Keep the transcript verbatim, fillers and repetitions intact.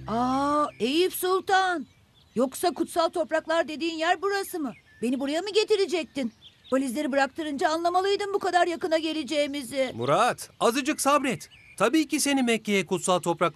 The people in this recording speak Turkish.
Aa, Eyüp Sultan. Yoksa kutsal topraklar dediğin yer burası mı? Beni buraya mı getirecektin? Valizleri bıraktırınca anlamalıydın bu kadar yakına geleceğimizi. Murat, azıcık sabret. Tabii ki seni Mekke'ye, kutsal topraklara